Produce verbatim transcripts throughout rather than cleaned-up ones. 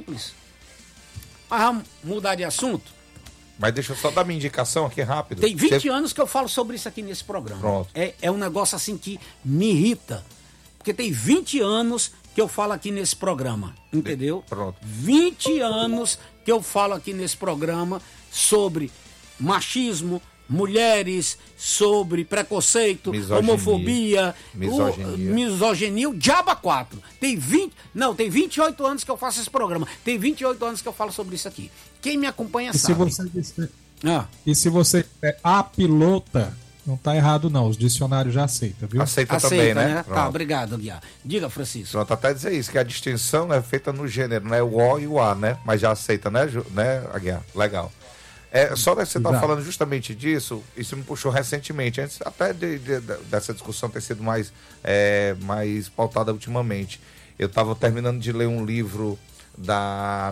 simples. Mas vamos mudar de assunto? Mas deixa eu só dar minha indicação aqui rápido. Tem vinte Você... anos que eu falo sobre isso aqui nesse programa. Pronto. É, é um negócio assim que me irrita. Porque tem vinte anos que eu falo aqui nesse programa. Entendeu? Pronto. vinte anos que eu falo aqui nesse programa sobre machismo, mulheres, sobre preconceito, misoginia, homofobia, misoginia. O, misoginia, o diabo a quatro. Tem vinte, não, tem vinte e oito anos que eu faço esse programa. Tem vinte e oito anos que eu falo sobre isso aqui. Quem me acompanha e sabe. Se você disser, ah. E se você é a pilota, não tá errado não, os dicionários já aceitam, viu? Aceita, Aceita também, né? né? Tá, obrigado, Guiar. Diga, Francisco. Pronto, até dizer isso, que a distinção é feita no gênero, né? O O e o A, né? Mas já aceita, né, né Aguiar? Legal. É, só que você estava falando justamente disso, isso me puxou recentemente, antes até de, de, de, dessa discussão ter sido mais, é, mais pautada ultimamente. Eu estava terminando de ler um livro da,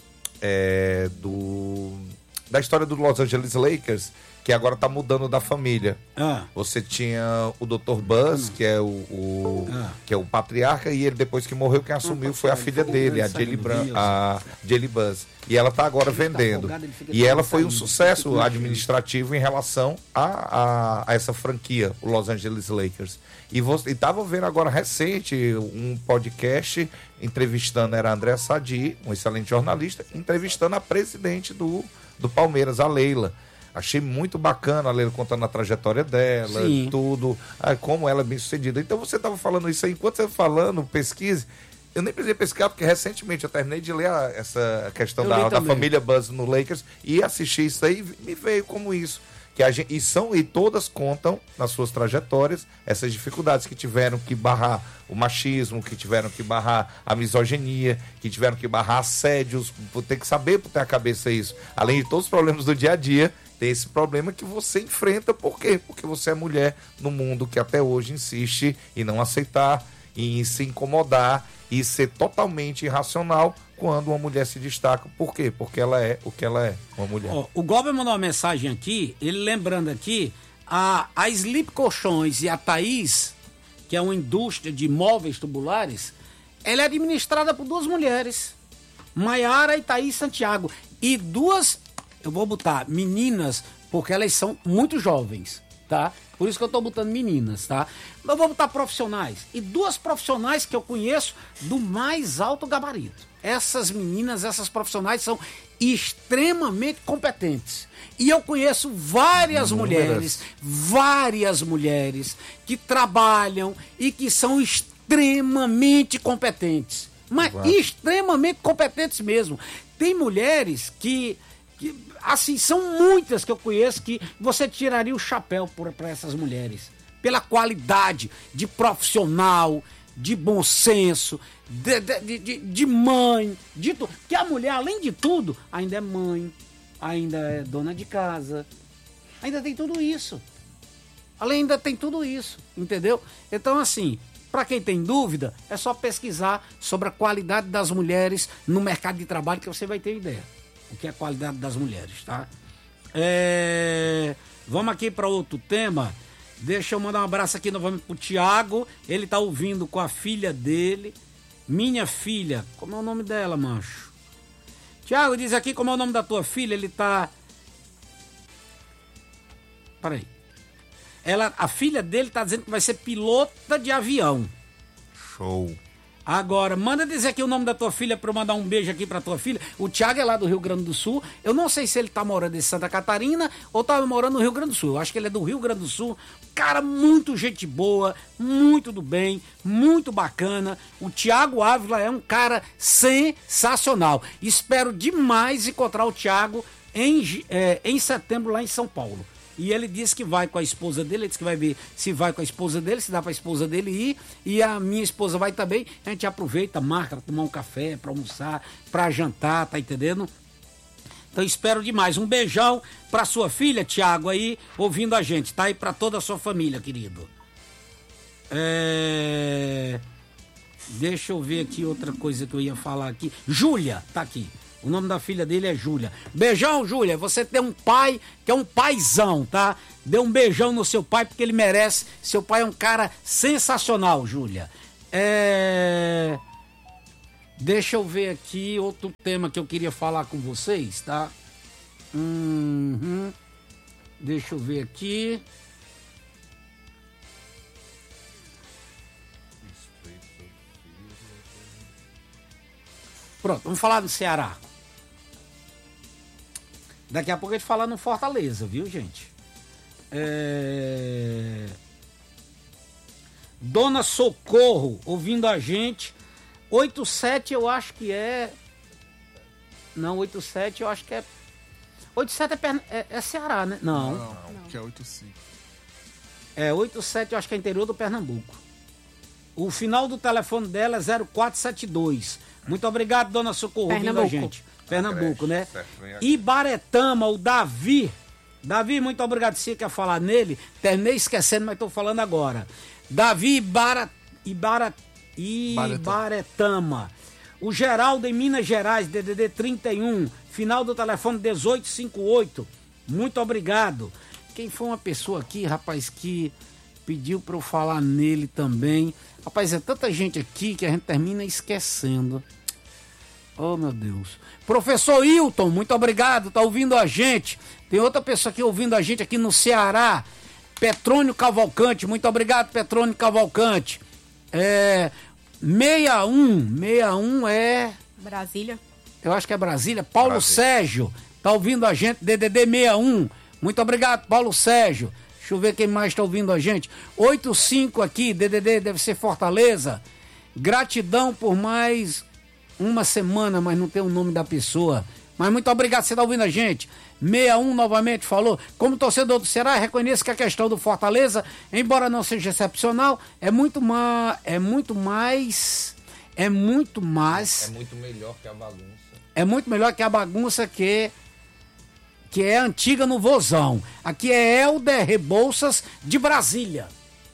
é, do, da história do Los Angeles Lakers, que agora está mudando da família. Ah. Você tinha o doutor Buzz, que é o, o ah. que é o patriarca, e ele, depois que morreu, quem assumiu foi a filha dele, a Jelly, Bran, a Jelly Buzz. E ela está agora vendendo. E ela foi um sucesso administrativo em relação a, a, a essa franquia, o Los Angeles Lakers. E estava vendo agora recente um podcast entrevistando, era a Andréa Sadi, um excelente jornalista, entrevistando a presidente do, do Palmeiras, a Leila. Achei muito bacana a Leila contando a trajetória dela, Sim. tudo, como ela é bem sucedida. Então você estava falando isso aí, enquanto você estava falando, pesquise, eu nem precisei pesquisar, porque recentemente eu terminei de ler a, essa questão da, da família Buzz no Lakers e assisti isso aí e me veio como isso. Que a gente, e, são, e todas contam nas suas trajetórias essas dificuldades que tiveram que barrar o machismo, que tiveram que barrar a misoginia, que tiveram que barrar assédios, tem que saber por ter a cabeça isso. Além de todos os problemas do dia a dia, tem esse problema que você enfrenta. Por quê? Porque você é mulher no mundo que até hoje insiste em não aceitar, em se incomodar e ser totalmente irracional quando uma mulher se destaca. Por quê? Porque ela é o que ela é, uma mulher. Oh, o Gober mandou uma mensagem aqui, ele lembrando aqui, a, a Sleep Colchões e a Thaís, que é uma indústria de móveis tubulares, ela é administrada por duas mulheres, Maiara e Thaís Santiago, e duas, eu vou botar meninas, porque elas são muito jovens, tá? Por isso que eu tô botando meninas, tá? Eu vou botar profissionais. E duas profissionais que eu conheço do mais alto gabarito. Essas meninas, essas profissionais são extremamente competentes. E eu conheço várias Não, mulheres, várias mulheres que trabalham e que são extremamente competentes. Mas Exato. extremamente competentes mesmo. Tem mulheres que... que assim, são muitas que eu conheço que você tiraria o chapéu para essas mulheres. Pela qualidade de profissional, de bom senso, de, de, de, de mãe, de tudo. Porque a mulher, além de tudo, ainda é mãe, ainda é dona de casa, ainda tem tudo isso. Além ainda tem tudo isso, entendeu? Então, assim, para quem tem dúvida, é só pesquisar sobre a qualidade das mulheres no mercado de trabalho que você vai ter ideia. O que é a qualidade das mulheres, tá? É... Vamos aqui para outro tema. Deixa eu mandar um abraço aqui novamente pro Tiago. Ele tá ouvindo com a filha dele. Minha filha. Como é o nome dela, mancho? Tiago, diz aqui como é o nome da tua filha. Ele tá... Peraí. Ela, a filha dele tá dizendo que vai ser pilota de avião. Show. Agora, manda dizer aqui o nome da tua filha para eu mandar um beijo aqui pra tua filha. O Thiago é lá do Rio Grande do Sul. Eu não sei se ele tá morando em Santa Catarina ou tá morando no Rio Grande do Sul. Eu acho que ele é do Rio Grande do Sul. Cara, muito gente boa, muito do bem, muito bacana. O Thiago Ávila é um cara sensacional. Espero demais encontrar o Thiago em, é, em setembro lá em São Paulo. E ele disse que vai com a esposa dele, ele disse que vai ver se vai com a esposa dele, se dá pra esposa dele ir, e a minha esposa vai também, a gente aproveita, marca pra tomar um café, pra almoçar, pra jantar, tá entendendo? Então espero demais, um beijão pra sua filha, Tiago, aí, ouvindo a gente, tá? E pra toda a sua família, querido. É... Deixa eu ver aqui outra coisa que eu ia falar aqui. Júlia, tá aqui. O nome da filha dele é Júlia. Beijão, Júlia. Você tem um pai que é um paizão, tá? Dê um beijão no seu pai porque ele merece. Seu pai é um cara sensacional, Júlia. É... Deixa eu ver aqui outro tema que eu queria falar com vocês, tá? Uhum. Deixa eu ver aqui. Pronto, vamos falar do Ceará. Daqui a pouco a gente fala no Fortaleza, viu, gente? É... Dona Socorro, ouvindo a gente. oitenta e sete eu acho que é... Não, oitenta e sete eu acho que é... oitenta e sete é, Pern... é, é Ceará, né? Não. Não, não, que é oitenta e cinco. É, oitenta e sete eu acho que é interior do Pernambuco. O final do telefone dela é zero quatro sete dois. Muito obrigado, Dona Socorro, ouvindo a gente. Pernambuco, né? Ibaretama, o Davi. Davi, muito obrigado. Se você quer falar nele, terminei esquecendo, mas estou falando agora. Davi Ibara, Ibara, Ibaretama. O Geraldo em Minas Gerais, D D D trinta e um, final do telefone dezoito cinquenta e oito. Muito obrigado. Quem foi uma pessoa aqui, rapaz, que pediu para eu falar nele também. Rapaz, é tanta gente aqui que a gente termina esquecendo. Oh, meu Deus. Professor Hilton, muito obrigado, tá ouvindo a gente. Tem outra pessoa aqui ouvindo a gente aqui no Ceará. Petrônio Cavalcante, muito obrigado, Petrônio Cavalcante. É... sessenta e um, sessenta e um é... Brasília. Eu acho que é Brasília. Paulo Brasília. Sérgio, tá ouvindo a gente, D D D sessenta e um. Muito obrigado, Paulo Sérgio. Deixa eu ver quem mais tá ouvindo a gente. oitenta e cinco aqui, D D D deve ser Fortaleza. Gratidão por mais uma semana, mas não tem o nome da pessoa. Mas muito obrigado, você tá ouvindo a gente. sessenta e um novamente falou. Como torcedor do Ceará, reconheço que a questão do Fortaleza, embora não seja excepcional, é muito mais... É muito mais... É muito mais... É muito melhor que a bagunça. É muito melhor que a bagunça que... que é antiga no Vozão. Aqui é Helder Rebouças, de Brasília.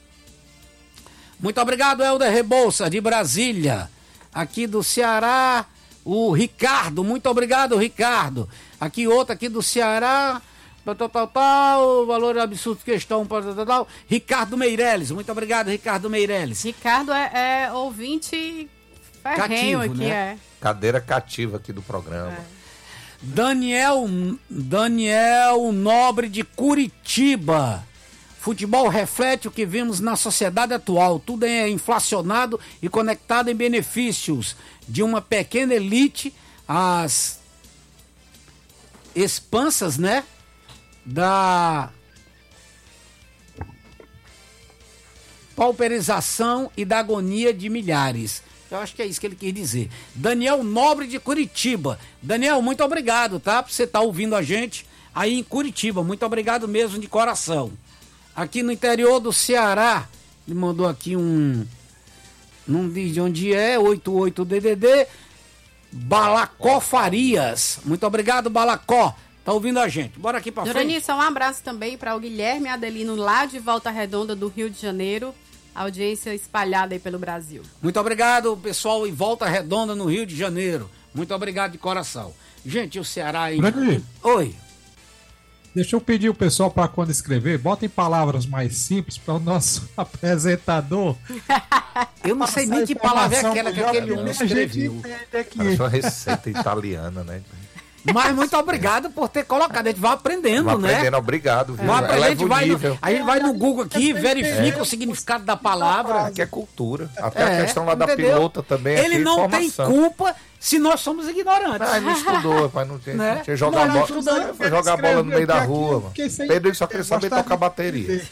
Muito obrigado, Helder Rebouças, de Brasília. Aqui do Ceará, o Ricardo. Muito obrigado, Ricardo. Aqui outro aqui do Ceará. Tal, tal, tal, valor absurdo, questão, tal, tal, tal. Ricardo Meirelles. Muito obrigado, Ricardo Meirelles. Ricardo é, é ouvinte ferrenho Cativo, aqui, né? é. Cadeira cativa aqui do programa. É. Daniel, Daniel Nobre de Curitiba. Futebol reflete o que vemos na sociedade atual. Tudo é inflacionado e conectado em benefícios de uma pequena elite, as expansas, né? Da pauperização e da agonia de milhares. Eu acho que é isso que ele quis dizer. Daniel Nobre de Curitiba. Daniel, muito obrigado, tá? Por você estar ouvindo a gente aí em Curitiba. Muito obrigado mesmo, de coração. Aqui no interior do Ceará, ele mandou aqui um... Não diz de onde é, oitenta e oito D D D, Balacó Farias. Muito obrigado, Balacó. Tá ouvindo a gente. Bora aqui pra frente. Doranice, um abraço também para o Guilherme Adelino, lá de Volta Redonda, do Rio de Janeiro. Audiência espalhada aí pelo Brasil. Muito obrigado, pessoal, em Volta Redonda, no Rio de Janeiro. Muito obrigado de coração. Gente, o Ceará aí... Grande. Oi. Deixa eu pedir o pessoal para quando escrever, botem palavras mais simples para o nosso apresentador. Eu não sei nem que palavra é aquela que aquele homem escreveu. Parece uma receita italiana, né? Mas muito obrigado por ter colocado. A gente vai aprendendo, Vai né? aprendendo, obrigado. Viu? Vai aprendendo, a, gente Eleva o vai no, nível. a gente vai no Google aqui, verifica É. o significado da palavra. Aqui é cultura. Até É, a questão lá da entendeu? pilota também. Ele aqui, não informação. tem culpa se nós somos ignorantes. Ah, ele não estudou, pai, não tinha, Né? não tinha jogar Nós não bola. estudamos. Foi jogar bola no meio da rua, mano. Porque sem- Pedro só queria saber gostar tocar de- bateria.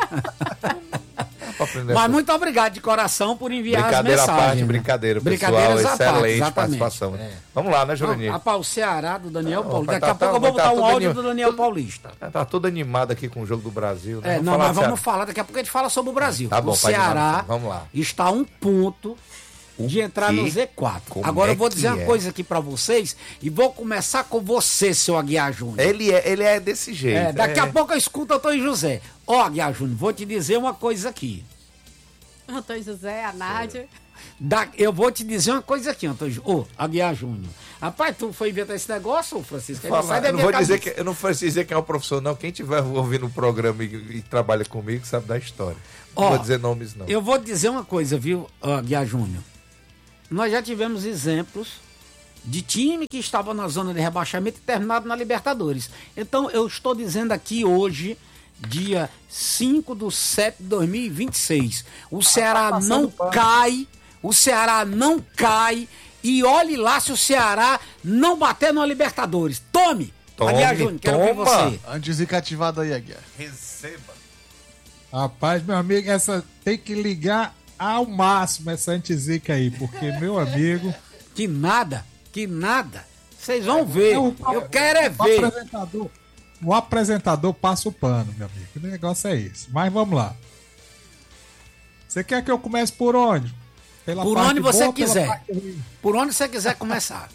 Pra aprender Mas essa- muito obrigado de coração por enviar Brincadeira as à mensagens. parte, né? brincadeira, pessoal. Brincadeiras à Excelente parte, exatamente. participação. É. Vamos lá, né, Não, Jurandir? rapaz, o Ceará do Daniel Não, Paulista. rapaz, Daqui a tá- pouco eu tá- vou botar tá um tudo áudio ani- do Daniel Paulista. Tá todo animado aqui com o jogo do Brasil. Né? É, não, falar mas vamos sério. falar, daqui a pouco a gente fala sobre o Brasil. Tá bom, o pai, Ceará vamos- vamos lá. está a um ponto de entrar no quê? Z quatro. Como Agora é eu vou que dizer uma é? coisa aqui pra vocês e vou começar com você, seu Aguiar Júnior. Ele é, ele é desse jeito. É, daqui é. a pouco eu escuto o Antônio José. Ó, Aguiar Júnior, vou te dizer uma coisa aqui. Antônio José, a Nádia. Da- eu vou te dizer uma coisa aqui, Antônio Júnior. Ô, Aguiar Júnior. Rapaz, tu foi inventar esse negócio, Francisco? Ele não Fala, sai da eu não minha vou dizer cabeça. que, eu não vou dizer quem é o professor, não. Quem estiver ouvindo o programa e, e trabalha comigo sabe da história. Não Ó, vou dizer nomes, não. Eu vou dizer uma coisa, viu, Aguiar Júnior? nós já tivemos exemplos de time que estava na zona de rebaixamento e terminado na Libertadores. Então, eu estou dizendo aqui hoje, dia cinco de setembro de dois mil e vinte e seis, o Ceará não cai, o Ceará não cai, e olhe lá se o Ceará não bater na Libertadores. Tome! Tome, Aguiar Júnior, quero ver você. Antes de cativado aí, Aguiar. Receba. Rapaz, meu amigo, essa tem que ligar ao máximo essa antizica aí, porque, meu amigo... Que nada, que nada. Vocês vão ver. Eu, eu quero é o ver. Apresentador, o apresentador passa o pano, meu amigo. O negócio é esse. Mas vamos lá. Você quer que eu comece por onde? Pela Por parte onde você boa, pela quiser. parte ruim? Por onde você quiser começar.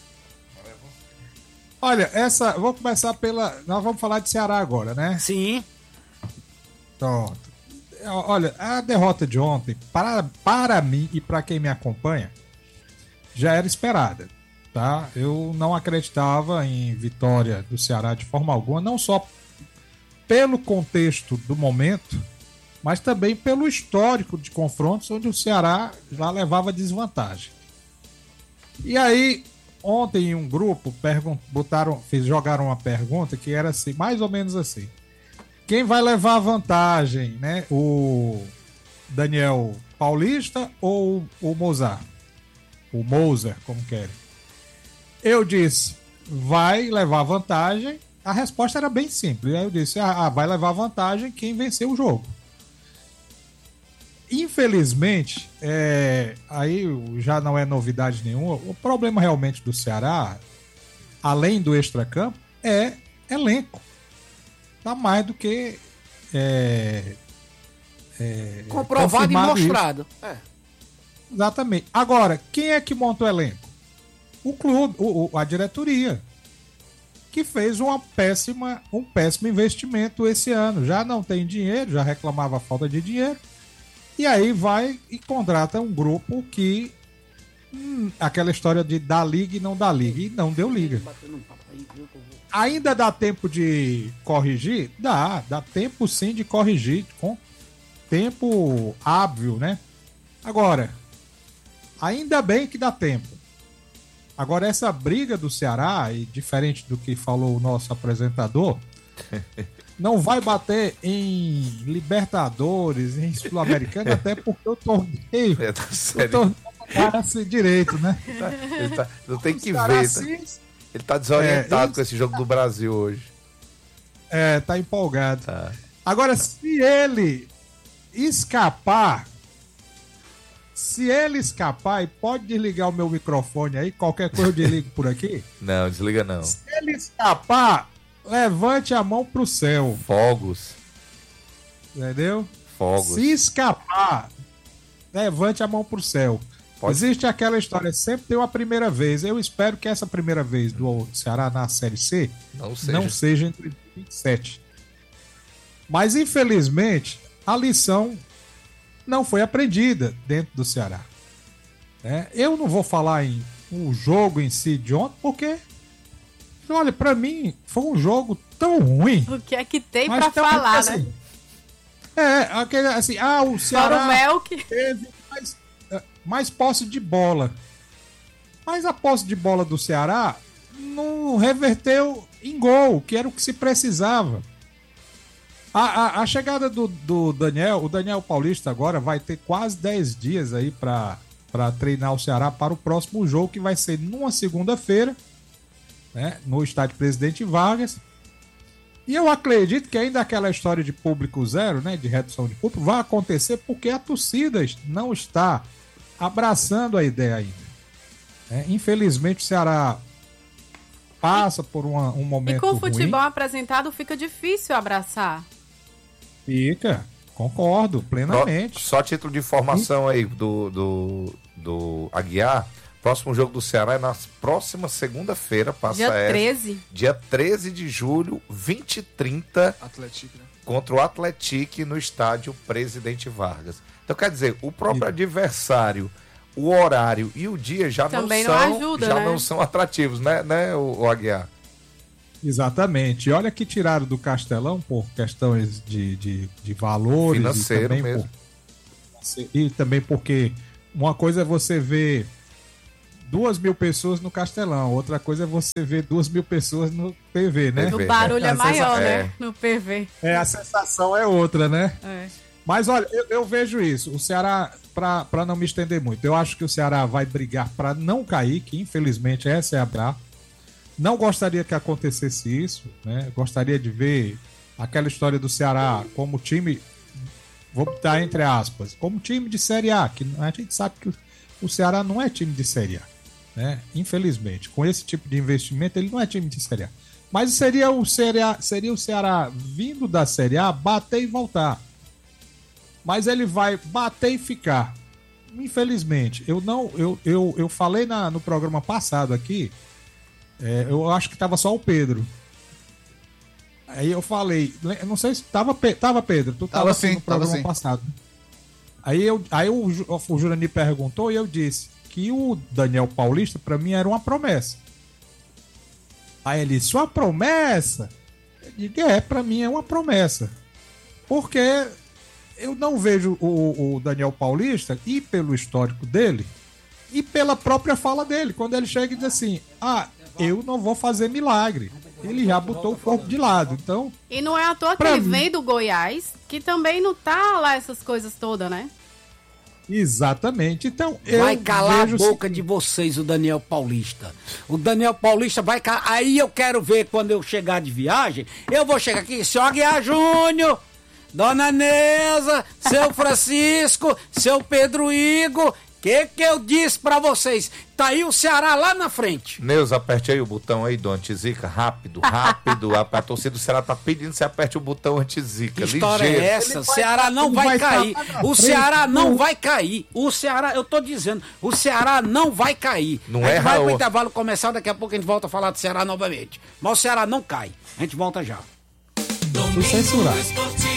Olha, essa. Vou começar pela. Nós vamos falar de Ceará agora, né? Sim. Pronto. Olha, a derrota de ontem, para, para mim e para quem me acompanha, já era esperada, tá? Eu não acreditava em vitória do Ceará de forma alguma, não só pelo contexto do momento, mas também pelo histórico de confrontos onde o Ceará já levava desvantagem. E aí, ontem em um grupo, pergun- botaram, fiz, jogaram uma pergunta que era assim, mais ou menos assim. Quem vai levar a vantagem, né? O Daniel Paulista ou o Mozart? O Moser, como querem. Eu disse, vai levar vantagem. A resposta era bem simples. Aí eu disse, ah, vai levar vantagem quem venceu o jogo. Infelizmente, é, aí já não é novidade nenhuma. O problema realmente do Ceará, além do extracampo, é elenco. Tá mais do que é, é, Comprovado e mostrado. É. Exatamente. Agora, quem é que monta o elenco? O clube, o, o, a diretoria, que fez uma péssima, um péssimo investimento esse ano. Já não tem dinheiro, já reclamava a falta de dinheiro. E aí vai e contrata um grupo que... Hum, aquela história de dar liga e não dar liga. E não deu liga. Ainda dá tempo de corrigir? Dá, dá tempo sim de corrigir, com tempo hábil, né? Agora, ainda bem que dá tempo. Agora, essa briga do Ceará, e diferente do que falou o nosso apresentador, não vai bater em Libertadores, em Sul-Americana, até porque o torneio, É, tá o sério. torneio não parece direito, né? Ele tá- não tem que Ceará, ver. Tá? sim, Ele tá desorientado É, com esse jogo do Brasil hoje. É, tá empolgado. Tá. Agora, se ele escapar, se ele escapar, e pode desligar o meu microfone aí, qualquer coisa eu desligo por aqui. Não, desliga não. Se ele escapar, levante a mão pro céu, Fogos. entendeu? Fogos. Se escapar, levante a mão pro céu. Pode- Existe aquela história, sempre tem uma primeira vez. Eu espero que essa primeira vez do Ceará na Série C Não seja. não seja entre vinte e sete. Mas, infelizmente, a lição não foi aprendida dentro do Ceará. né? Eu não vou falar em o jogo em si de ontem, porque, olha, pra mim, foi um jogo tão ruim. O que é que tem Mas pra tão- falar, assim, né? É, aquele, assim, ah, o Fora o Ceará Melk. teve mais, eh, mais posse de bola. Mas a posse de bola do Ceará não reverteu em gol, que era o que se precisava. A, a, a chegada do, do Daniel, o Daniel Paulista agora vai ter quase dez dias aí para treinar o Ceará para o próximo jogo, que vai ser numa segunda-feira, né, no estádio Presidente Vargas. E eu acredito que ainda aquela história de público zero, né, de redução de público, vai acontecer porque a torcida não está abraçando a ideia ainda. É, infelizmente o Ceará passa por uma, um momento E com o ruim. futebol apresentado fica difícil abraçar. Fica, concordo plenamente. Só título de informação aí do, do, do Aguiar. Próximo jogo do Ceará é na próxima segunda-feira. Passa Dia essa, treze. Dia treze de julho, vinte e trinta, Atlético, né? contra o Atlético no estádio Presidente Vargas. Então, quer dizer, o próprio adversário, o horário e o dia já Também não não são, ajuda, já né? não são atrativos, né, né o, o Aguiar? Exatamente. E olha que tiraram do Castelão por questões de, de, de valores. Financeiro e também mesmo. por- e também porque uma coisa é você ver duas mil pessoas no Castelão. Outra coisa é você ver duas mil pessoas no P V, né? O barulho é, A maior, sensação- né? é. No P V. É, a sensação é outra, né? É. Mas olha, eu, eu vejo isso. O Ceará, para não me estender muito, eu acho que o Ceará vai brigar para não cair, que infelizmente essa é a brá. Não gostaria que acontecesse isso, né? Gostaria de ver aquela história do Ceará como time, vou botar entre aspas, como time de Série A, que a gente sabe que o, o Ceará não é time de Série A, né? Infelizmente, com esse tipo de investimento, ele não é time de Série A. Mas seria o Ceará, seria o Ceará vindo da Série A, bater e voltar. Mas ele vai bater e ficar. Infelizmente, eu não, eu, eu, eu falei na, no programa passado aqui, é, eu acho que tava só o Pedro. Aí eu falei, eu não sei se tava, tava Pedro, tu tava, Tava assim sim, no programa tava sim. passado. Aí, eu, aí o, Ju- o Jurandir perguntou e eu disse que o Daniel Paulista pra mim era uma promessa. Aí ele disse, uma promessa? Eu digo, é, pra mim é uma promessa. Porque eu não vejo o, o Daniel Paulista, e pelo histórico dele, e pela própria fala dele, quando ele chega e diz assim, ah, eu não vou fazer milagre. Ele já botou o corpo de lado, então... E não é à toa que Pra ele mim- vem do Goiás, que também não tá lá essas coisas todas, né? Exatamente, então eu Vai calar a vejo boca o de vocês, o Daniel Paulista. O Daniel Paulista vai calar. Aí eu quero ver quando eu chegar de viagem. Eu vou chegar aqui, senhor Aguiar Júnior, Dona Neuza, seu Francisco, seu Pedro Igor. Que que eu disse pra vocês? Tá aí o Ceará lá na frente. Neuza, aperte aí o botão aí do antizica, rápido, rápido. a, a torcida do Ceará tá pedindo que você aperte o botão antizica, Que história ligeiro. é essa? O Ele vai- Ceará não ele vai, vai cair. tá lá na O frente, Ceará não não. vai cair. O Ceará, eu tô dizendo, o Ceará não vai cair. Não a gente é, vai Raul? pro intervalo comercial, daqui a pouco a gente volta a falar do Ceará novamente. Mas o Ceará não cai. A gente volta já. fui censurado.